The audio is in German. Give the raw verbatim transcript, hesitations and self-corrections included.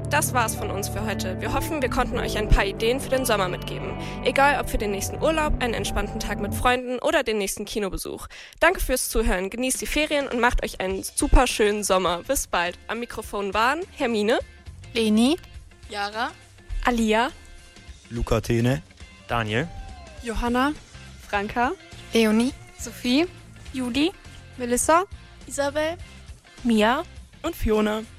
Das war's von uns für heute. Wir hoffen, wir konnten euch ein paar Ideen für den Sommer mitgeben. Egal ob für den nächsten Urlaub, einen entspannten Tag mit Freunden oder den nächsten Kinobesuch. Danke fürs Zuhören, genießt die Ferien und macht euch einen super schönen Sommer. Bis bald. Am Mikrofon waren Hermine, Leni, Yara, Alia, Luca Tene, Daniel, Johanna, Franka, Leonie, Sophie, Juli, Melissa, Isabel, Mia und Fiona.